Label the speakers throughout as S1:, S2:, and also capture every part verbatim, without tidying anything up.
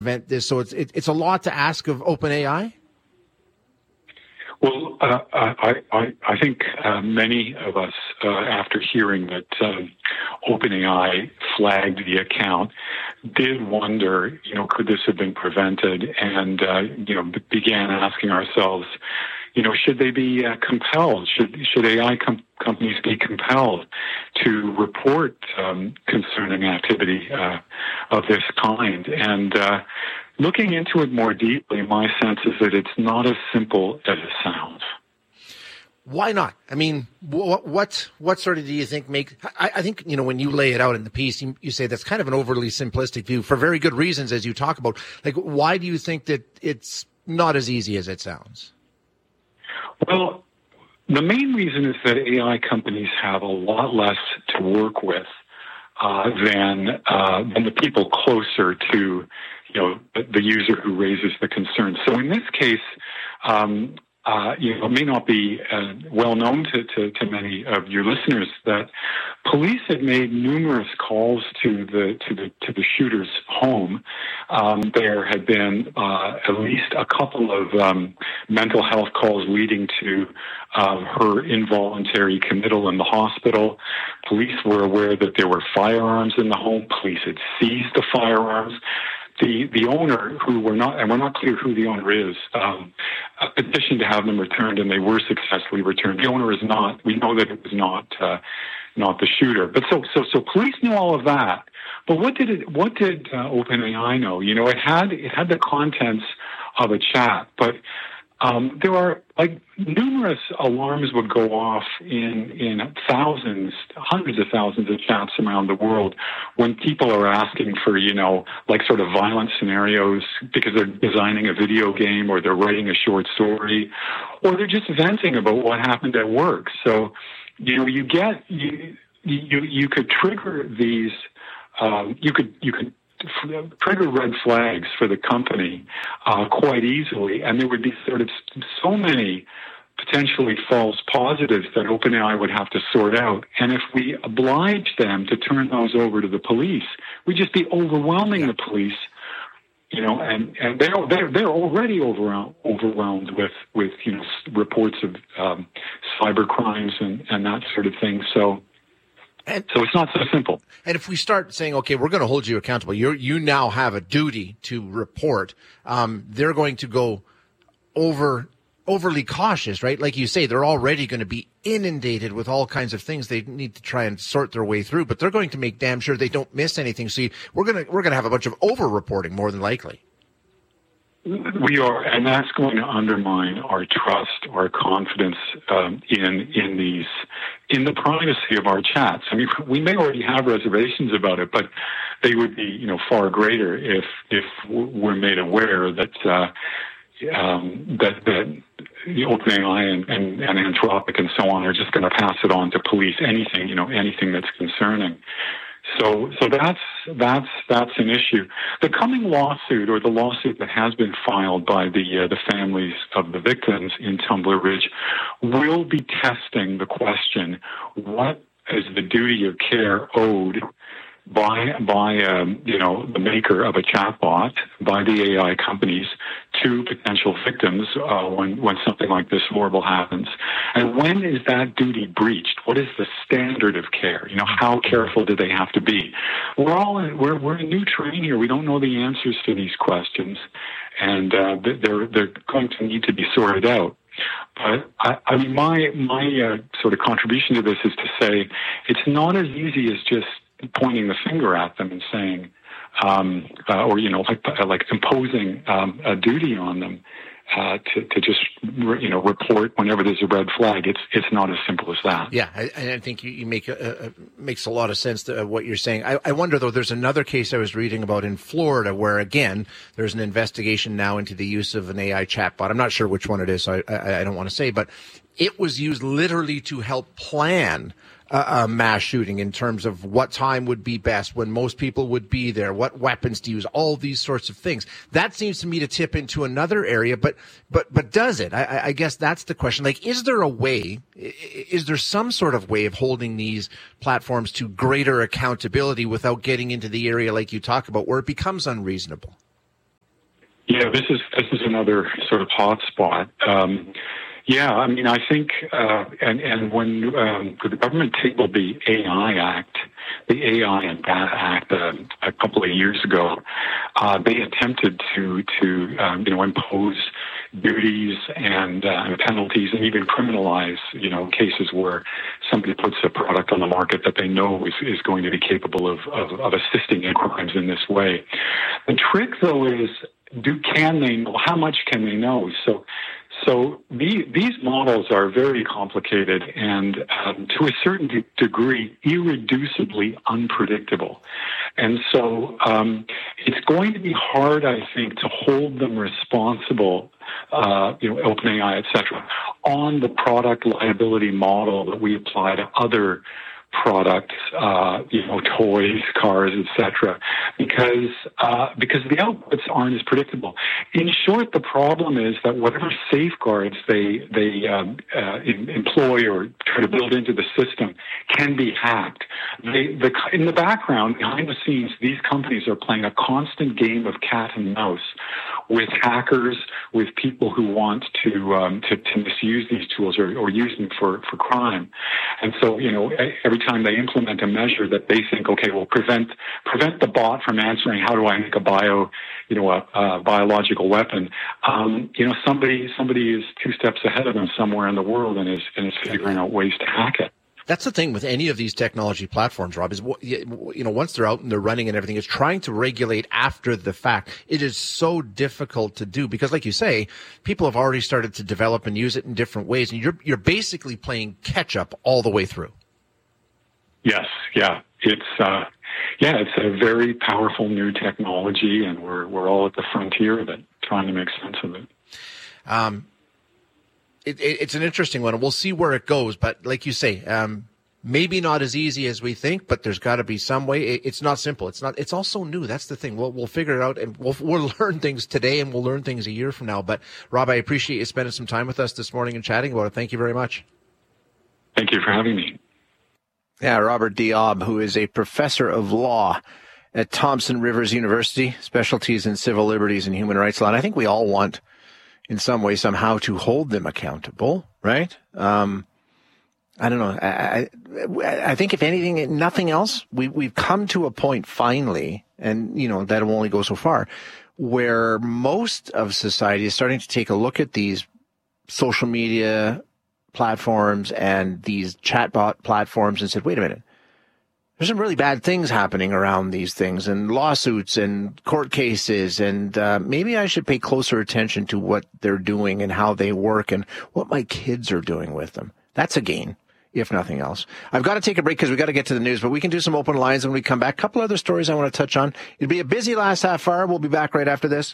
S1: prevent this. So it's it, it's a lot to ask of OpenAI.
S2: Well, uh, I, I, I think uh, many of us, uh, after hearing that um, OpenAI flagged the account, did wonder, you know, could this have been prevented? And, uh, you know, began asking ourselves, you know, should they be uh, compelled? Should should A I com- companies be compelled to report um, concerning activity uh, of this kind? And uh, looking into it more deeply, my sense is that it's not as simple as it sounds.
S1: Why not? I mean, what what what sort of do you think make? I, I think, you know, when you lay it out in the piece, you, you say that's kind of an overly simplistic view for very good reasons, as you talk about. Like, why do you think that it's not as easy as it sounds?
S2: Well, the main reason is that A I companies have a lot less to work with uh, than uh, than the people closer to, you know, the, the user who raises the concern. So in this case, um, uh, you know, it may not be uh, well known to, to, to many of your listeners that police had made numerous calls to the to the to the shooter's home. Um, there had been uh, at least a couple of um, mental health calls leading to um, her involuntary committal in the hospital. Police were aware that there were firearms in the home. Police had seized the firearms. The the owner, who were not, and we're not clear who the owner is, um, a petition to have them returned, and they were successfully returned. The owner is not. We know that it was not uh, not the shooter. But so so so police knew all of that. But what did it? What did uh, OpenAI know? You know, it had it had the contents of a chat, but um, there are like numerous alarms would go off in in thousands, hundreds of thousands of chats around the world when people are asking for, you know, like sort of violent scenarios because they're designing a video game or they're writing a short story or they're just venting about what happened at work. So, you know, you get you you you could trigger these. Um, you could you could trigger red flags for the company uh, quite easily, and there would be sort of so many potentially false positives that OpenAI would have to sort out. And if we oblige them to turn those over to the police, we'd just be overwhelming the police. You know, and, and they're they're they're already overwhelmed overwhelmed with with you know reports of um, cyber crimes and, and that sort of thing. So. And, so it's not so simple.
S1: And if we start saying, okay, we're going to hold you accountable, you you now have a duty to report, um, they're going to go over overly cautious, right? Like you say, they're already going to be inundated with all kinds of things they need to try and sort their way through, but they're going to make damn sure they don't miss anything. So you, we're going to we're going to have a bunch of over-reporting more than likely.
S2: We are, and that's going to undermine our trust, our confidence um, in in these, in the privacy of our chats. I mean, we may already have reservations about it, but they would be, you know, far greater if if we're made aware that uh, um, that that OpenAI and, and, and Anthropic and so on are just going to pass it on to police. Anything, you know, anything that's concerning. So, so that's that's that's an issue. The coming lawsuit, or the lawsuit that has been filed by the uh, the families of the victims in Tumbler Ridge, will be testing the question: what is the duty of care owed by by um, you know the maker of a chatbot, by the A I companies, to potential victims uh, when when something like this horrible happens, and when is that duty breached? What is the standard of care? You know, how careful do they have to be? We're all in, we're we're in a new terrain here. We don't know the answers to these questions, and uh, they're they're going to need to be sorted out. But I, I mean, my my uh, sort of contribution to this is to say it's not as easy as just pointing the finger at them and saying, um, uh, or, you know, like, like imposing um, a duty on them uh, to, to just, you know, report whenever there's a red flag. It's it's not as simple as that.
S1: Yeah, I, I think you, you make a, a, makes a lot of sense to what you're saying. I, I wonder, though, there's another case I was reading about in Florida where, again, there's an investigation now into the use of an A I chatbot. I'm not sure which one it is, so I, I, I don't want to say, but it was used literally to help plan a mass shooting in terms of what time would be best, when most people would be there, what weapons to use, all these sorts of things. That seems to me to tip into another area, but but but does it? I, I guess that's the question. Like, is there a way, is there some sort of way of holding these platforms to greater accountability without getting into the area like you talk about where it becomes unreasonable?
S2: Yeah, this is this is another sort of hot spot. Um, yeah, I mean, I think, uh, and and when um, the government tabled the A I Act, the A I and Data Act uh, a couple of years ago, uh, they attempted to to um, you know impose duties and, uh, and penalties, and even criminalize you know cases where somebody puts a product on the market that they know is, is going to be capable of, of of assisting in crimes in this way. The trick, though, is do can they know? How much can they know? So. So the, these models are very complicated and, um, to a certain de- degree, irreducibly unpredictable. And so um, it's going to be hard, I think, to hold them responsible, uh, you know, OpenAI, et cetera, on the product liability model that we apply to other products, uh, you know, toys, cars, et cetera, because uh, because the outputs aren't as predictable. In short, the problem is that whatever safeguards they they um, uh, in, employ or try to build into the system can be hacked. They, the, in the background, behind the scenes, these companies are playing a constant game of cat and mouse with hackers, with people who want to um, to, to misuse these tools or, or use them for, for crime. And so, you know, every time they implement a measure that they think, okay, will prevent prevent the bot from answering, how do I make a bio, you know, a, a biological weapon? Um, you know, somebody somebody is two steps ahead of them somewhere in the world and is and is figuring out ways to hack it.
S1: That's the thing with any of these technology platforms, Rob, is, you know, once they're out and they're running and everything, is trying to regulate after the fact. It is so difficult to do because, like you say, people have already started to develop and use it in different ways, and you're you're basically playing catch up all the way through.
S2: Yes, yeah, it's uh, yeah, it's a very powerful new technology, and we're we're all at the frontier of it, trying to make sense of it.
S1: Um. It, it, it's an interesting one. We'll see where it goes. But like you say, um, maybe not as easy as we think, but there's got to be some way. It, it's not simple. It's not, it's also new. That's the thing. We'll, we'll figure it out, and we'll, we'll learn things today, and we'll learn things a year from now. But Rob, I appreciate you spending some time with us this morning and chatting about it. Thank you very much.
S2: Thank you for having me.
S1: Yeah, Robert Diab, who is a professor of law at Thompson Rivers University, specialties in civil liberties and human rights law. And I think we all want, in some way, somehow, to hold them accountable, right? Um, I don't know. I, I, I think, if anything, nothing else, we, we've come to a point finally, and, you know, that will only go so far, where most of society is starting to take a look at these social media platforms and these chatbot platforms and said, wait a minute. There's some really bad things happening around these things, and lawsuits and court cases, and uh, maybe I should pay closer attention to what they're doing and how they work and what my kids are doing with them. That's a gain, if nothing else. I've got to take a break because we've got to get to the news, but we can do some open lines when we come back. A couple other stories I want to touch on. It'll be a busy last half hour. We'll be back right after this.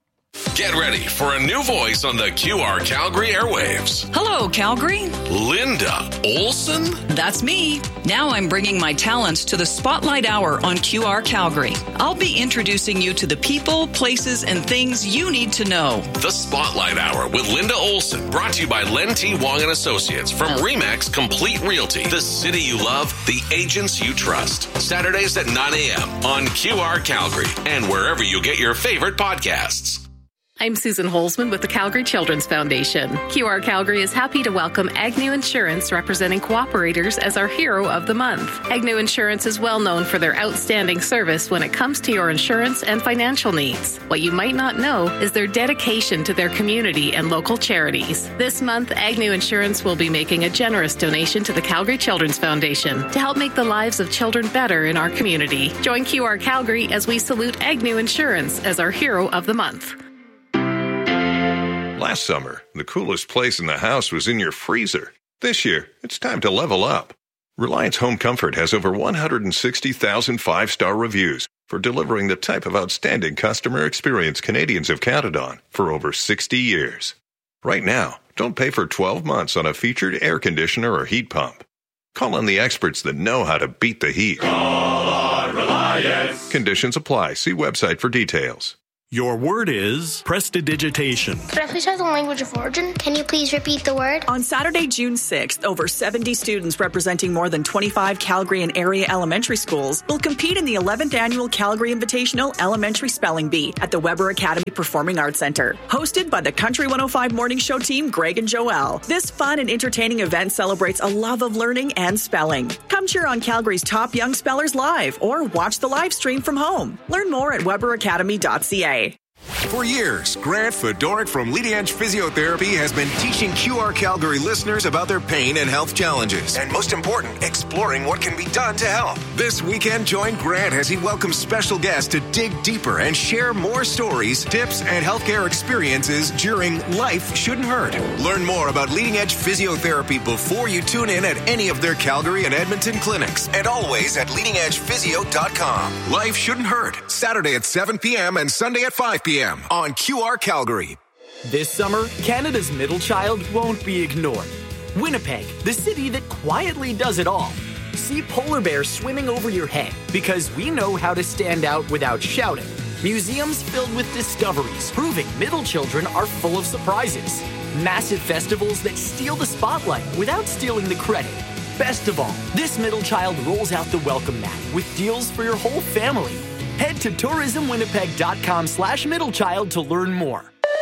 S3: Get ready for a new voice on the Q R Calgary airwaves.
S4: Hello, Calgary.
S3: Linda Olson?
S4: That's me. Now I'm bringing my talents to the Spotlight Hour on Q R Calgary. I'll be introducing you to the people, places, and things you need to know.
S3: The Spotlight Hour with Linda Olson, brought to you by Len T. Wong and Associates from Remax Complete Realty. The city you love, the agents you trust. Saturdays at nine a.m. on Q R Calgary and wherever you get your favorite podcasts.
S5: I'm Susan Holzman with the Calgary Children's Foundation. Q R Calgary is happy to welcome Agnew Insurance, representing cooperators, as our Hero of the Month. Agnew Insurance is well known for their outstanding service when it comes to your insurance and financial needs. What you might not know is their dedication to their community and local charities. This month, Agnew Insurance will be making a generous donation to the Calgary Children's Foundation to help make the lives of children better in our community. Join Q R Calgary as we salute Agnew Insurance as our Hero of the Month.
S6: Last summer, the coolest place in the house was in your freezer. This year, it's time to level up. Reliance Home Comfort has over one hundred sixty thousand five-star reviews for delivering the type of outstanding customer experience Canadians have counted on for over sixty years. Right now, don't pay for twelve months on a featured air conditioner or heat pump. Call on the experts that know how to beat the heat.
S7: Call on Reliance.
S6: Conditions apply. See website for details.
S7: Your word is prestidigitation.
S8: Could I please have the language of origin? Can you please repeat the word?
S9: On Saturday, June sixth, over seventy students representing more than twenty-five Calgary and area elementary schools will compete in the eleventh Annual Calgary Invitational Elementary Spelling Bee at the Weber Academy Performing Arts Centre. Hosted by the Country one oh five Morning Show team, Greg and Joelle. This fun and entertaining event celebrates a love of learning and spelling. Come cheer on Calgary's top young spellers live or watch the live stream from home. Learn more at weber academy dot c a.
S10: For years, Grant Fedoruk from Leading Edge Physiotherapy has been teaching Q R Calgary listeners about their pain and health challenges. And most important, exploring what can be done to help. This weekend, join Grant as he welcomes special guests to dig deeper and share more stories, tips, and healthcare experiences during Life Shouldn't Hurt. Learn more about Leading Edge Physiotherapy before you tune in at any of their Calgary and Edmonton clinics. And always at leading edge physio dot com. Life Shouldn't Hurt. Saturday at seven p.m. and Sunday at five p.m. on Q R Calgary.
S11: This summer, Canada's middle child won't be ignored. Winnipeg, the city that quietly does it all. See polar bears swimming over your head because we know how to stand out without shouting. Museums filled with discoveries proving middle children are full of surprises. Massive festivals that steal the spotlight without stealing the credit. Best of all, this middle child rolls out the welcome mat with deals for your whole family. Head to tourism winnipeg dot com slash middle child to learn more.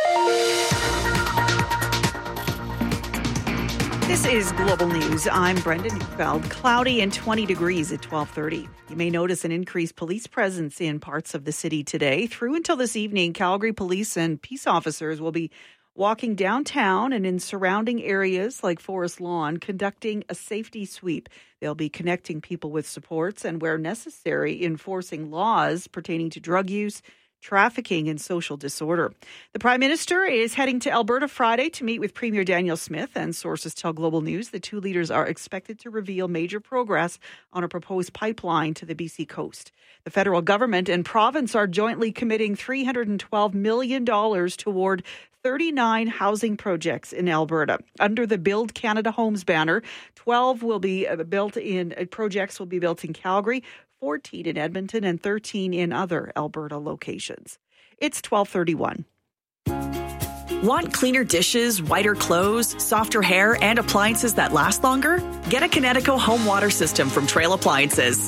S12: This is Global News. I'm Brenda Neufeld. Cloudy and twenty degrees at twelve thirty. You may notice an increased police presence in parts of the city today. Through until this evening, Calgary police and peace officers will be walking downtown and in surrounding areas like Forest Lawn, conducting a safety sweep. They'll be connecting people with supports and, where necessary, enforcing laws pertaining to drug use, trafficking, and social disorder. The Prime Minister is heading to Alberta Friday to meet with Premier Daniel Smith, and sources tell Global News the two leaders are expected to reveal major progress on a proposed pipeline to the B C coast. The federal government and province are jointly committing three hundred twelve million dollars toward thirty-nine housing projects in Alberta. Under the Build Canada Homes banner, twelve will be built in uh, projects will be built in Calgary, fourteen in Edmonton, and thirteen in other Alberta locations. It's twelve thirty-one.
S9: Want cleaner dishes, whiter clothes, softer hair, and appliances that last longer? Get a Kinetico home water system from Trail Appliances.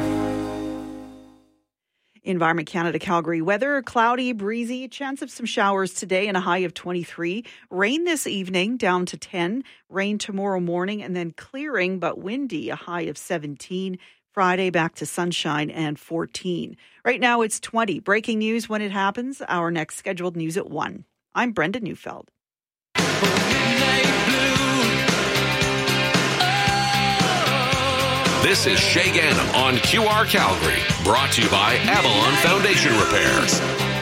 S12: Environment Canada Calgary weather, cloudy, breezy, chance of some showers today and a high of twenty-three. Rain this evening down to ten. Rain tomorrow morning and then clearing but windy, a high of seventeen. Friday back to sunshine and fourteen. Right now it's twenty. Breaking news when it happens. Our next scheduled news at one. I'm Brenda Neufeld.
S3: This is Shay Gannam on Q R Calgary, brought to you by Avalon Foundation Repairs.